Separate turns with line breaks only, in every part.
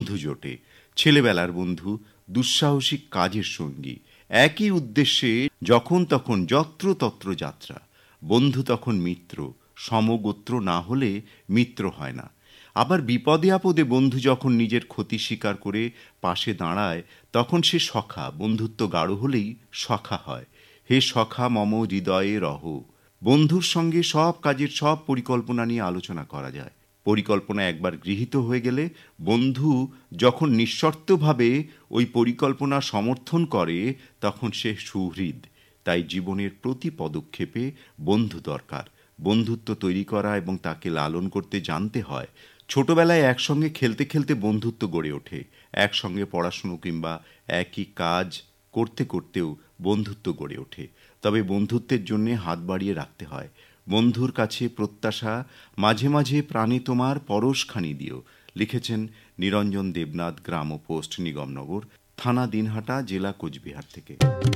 বন্ধু জোটে, ছেলেবেলার বন্ধু, দুঃসাহসিক কাজের সঙ্গী, একই উদ্দেশ্যে যখন তখন যত্রতত্র যাত্রা। বন্ধু তখন মিত্র, সমগোত্র না হলে মিত্র হয় না। আবার বিপদে আপদে বন্ধু যখন নিজের ক্ষতি স্বীকার করে পাশে দাঁড়ায়, তখন সে সখা। বন্ধুত্ব গাঢ় হলেই সখা হয়। হে সখা মম হৃদয়ে রহ। বন্ধুর সঙ্গে সব কাজের সব পরিকল্পনা নিয়ে আলোচনা করা যায়। পরিকল্পনা একবার গৃহীত হয়ে গেলে বন্ধু যখন নিঃশর্তভাবে ওই পরিকল্পনা সমর্থন করে, তখন সে সুহৃদ। তাই জীবনের প্রতি পদক্ষেপে বন্ধু দরকার। বন্ধুত্ব তৈরি করা এবং তাকে লালন করতে জানতে হয়। ছোটবেলায় একসঙ্গে খেলতে খেলতে বন্ধুত্ব গড়ে ওঠে। একসঙ্গে পড়াশুনো কিংবা একই কাজ করতে করতেও বন্ধুত্ব গড়ে ওঠে। তবে বন্ধুত্বের জন্যে হাত বাড়িয়ে রাখতে হয়। বন্ধুর কাছে প্রত্যাশা, মাঝে মাঝে প্রাণে তোমার পরশখানি দিও। লিখেছেন নিরঞ্জন দেবনাথ, গ্রাম ও পোস্ট, নিগমনগর, থানা দিনহাটা, জেলা কোচবিহার থেকে।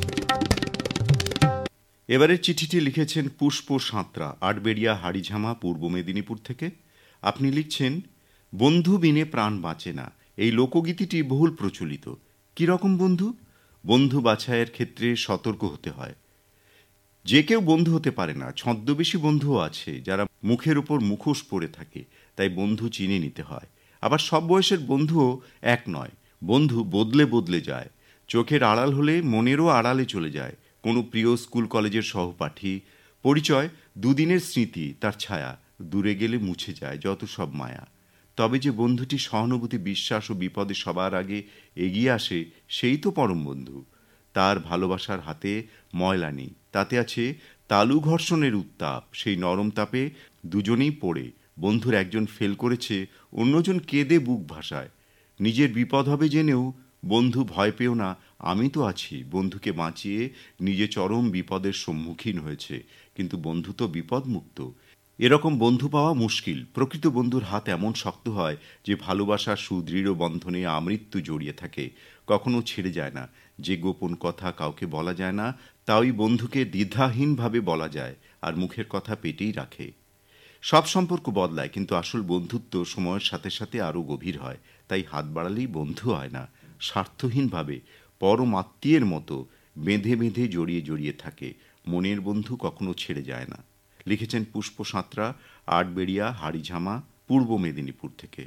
এবারের চিঠিটি লিখেছেন পুষ্প সাঁতরা, আটবেড়িয়া, হাড়িঝামা, পূর্ব মেদিনীপুর থেকে। আপনি লিখছেন, বন্ধু বিনে প্রাণ বাঁচে না। এই লোকগীতিটি বহুল প্রচলিত। কীরকম বন্ধু? বন্ধু বাছাইয়ের ক্ষেত্রে সতর্ক হতে হয়। যে কেউ বন্ধু হতে পারে না। ছদ্মবেশী বন্ধুও আছে যারা মুখের উপর মুখোশ পরে থাকে। তাই বন্ধু চিনে নিতে হয়। আবার সব বয়সের বন্ধুও এক নয়। বন্ধু বদলে বদলে যায়। চোখের আড়াল হলে মনেরও আড়ালে চলে যায়। কোনো প্রিয় স্কুল কলেজের সহপাঠী, পরিচয় দুদিনের স্মৃতি, তার ছায়া দূরে গেলে মুছে যায় যত সব মায়া। তবে যে বন্ধুটি সহানুভূতি, বিশ্বাস ও বিপদে সবার আগে এগিয়ে আসে, সেই তো পরম বন্ধু। তার ভালোবাসার হাতে ময়লা নেই, তাতে আছে তালু ঘর্ষণের উত্তাপ। সেই নরম তাপে দুজনেই পড়ে। বন্ধুর একজন ফেল করেছে, অন্যজন কেঁদে বুক ভাসায়। নিজের বিপদ হবে জেনেও বন্ধু ভয় পেও না, আমি তো আছি। বন্ধুকে বাঁচিয়ে নিজে চরম বিপদের সম্মুখীন হয়েছে, কিন্তু বন্ধু তো বিপদমুক্ত। এরকম বন্ধু পাওয়া মুশকিল। প্রকৃত বন্ধুর হাত এমন শক্ত হয় যে ভালোবাসার সুদৃঢ় বন্ধনে আমৃত্যু জড়িয়ে থাকে, কখনো ছেড়ে যায় না। যে গোপন কথা কাউকে বলা যায় না, তা ওই বন্ধুকে দ্বিধাহীনভাবে বলা যায়, আর মুখের কথা পেটেই রাখে। সব সম্পর্ক বদলায়, কিন্তু আসল বন্ধুত্ব সময়ের সাথে সাথে আরও গভীর হয়। তাই হাত বাড়ালেই বন্ধু হয় না, স্বার্থহীনভাবে পরম আত্মীয়ের মতো বেঁধে বেঁধে জড়িয়ে জড়িয়ে থাকে। মনের বন্ধু কখনো ছেড়ে যায় না। লিখেছেন পুষ্প সাঁতরা, আটবেড়িয়া, হাড়িঝামা, পূর্ব মেদিনীপুর থেকে।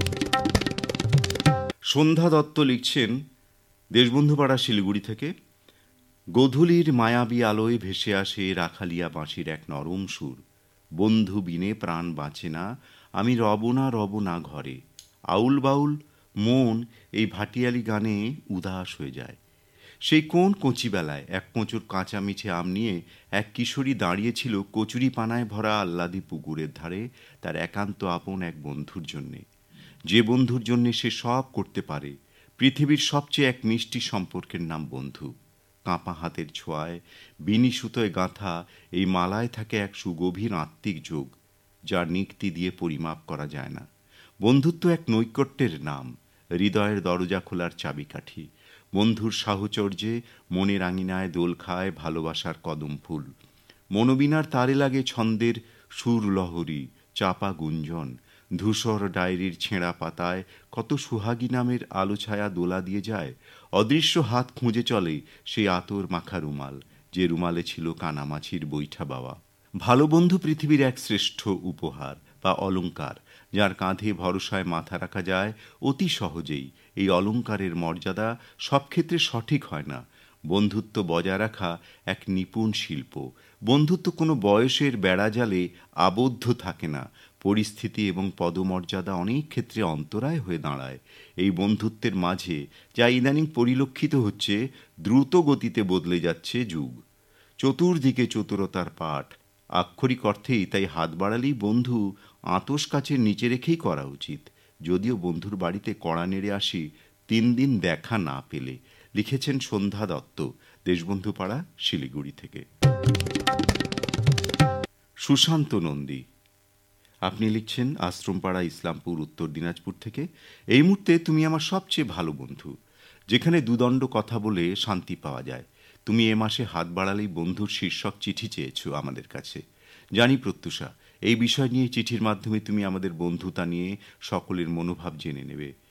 সন্ধ্যা দত্ত লিখছেন দেশবন্ধুপাড়া, শিলিগুড়ি থেকে। গোধূলির মায়াবী আলোয় ভেসে আসে রাখালিয়া বাঁশির এক নরম সুর। বন্ধু বিনে প্রাণ বাঁচে না, আমি রব না রব না ঘরে। আউল বাউল মন এই ভাটিয়ালি গানে উদাস হয়ে যায়। সেই কোন কচিবেলায় এক কোঁচুর কাঁচা মিঠে আম নিয়ে এক কিশোরী দাঁড়িয়েছিল কচুরি পানায় ভরা আহ্লাদি পুকুরের ধারে, তার একান্ত আপন এক বন্ধুর জন্যে। যে বন্ধুর জন্যে সে সব করতে পারে। পৃথিবীর সবচেয়ে এক মিষ্টি সম্পর্কের নাম বন্ধু। কাঁপা হাতের ছোঁয়ায়, বিনি সুতোয় গাঁথা এই মালায় থাকে এক সুগভীর আত্মিক যোগ, যার নিক্তি দিয়ে পরিমাপ করা যায় না। বন্ধুত্ব এক নৈকট্যের নাম, হৃদয়ের দরজা খোলার চাবিকাঠি। বন্ধুর সাহচর্যে মনের আঙিনায় দোল খায় ভালোবাসার কদম ফুল। মনোবীণার তারে লাগে ছন্দের সুর লহরী, চাপা গুঞ্জন। ধূসর ডায়েরির ছেঁড়া পাতায় কত সুহাগী নামের আলো ছায়া দোলা দিয়ে যায়। অদৃশ্য হাত খুঁজে চলে সেই আতর মাখা রুমাল, যে রুমালে ছিল কানামাছির বৈঠা বাওয়া। ভালো বন্ধু পৃথিবীর এক শ্রেষ্ঠ উপহার বা অলংকার, যার কাঁধে ভরসায় মাথা রাখা যায় অতি সহজেই। এই অলংকারের মর্যাদা সব ক্ষেত্রে সঠিক হয় না। বন্ধুত্ব বজায় রাখা এক নিপুণ শিল্প। বন্ধুত্ব কোনো বয়সের বেড়াজালে আবদ্ধ থাকে না। পরিস্থিতি এবং পদমর্যাদা অনেক ক্ষেত্রে অন্তরায় হয়ে দাঁড়ায়। এই বন্ধুত্বের মাঝে যা ইদানিং পরিলক্ষিত হচ্ছে, দ্রুত গতিতে বদলে যাচ্ছে যুগ। চতুর্দিকে চতুরতার পাঠ, আক্ষরিক অর্থেই। তাই হাত বাড়ালেই বন্ধু আতস কাচের নিচে রেখেই করা উচিত। যদিও বন্ধুর বাড়িতে কড়া নেড়ে আসি 3 দিন দেখা না পেলে। লিখেছেন সন্ধ্যা দত্ত, দেশবন্ধুপাড়া, শিলিগুড়ি থেকে। সুশান্ত নন্দী, আপনি লিখছেন আশ্রমপাড়া, ইসলামপুর, উত্তর দিনাজপুর থেকে। এই মুহূর্তে তুমি আমার সবচেয়ে ভালো বন্ধু, যেখানে দুদণ্ড কথা বলে শান্তি পাওয়া যায়। তুমি এ মাসে হাত বাড়ালেই বন্ধুর শীর্ষক চিঠি চেয়েছো আমাদের কাছে। জানি প্রত্যুষা, এই বিষয় নিয়ে চিঠির মাধ্যমে তুমি আমাদের বন্ধুতা নিয়ে সকলের মনোভাব জেনে নেবে।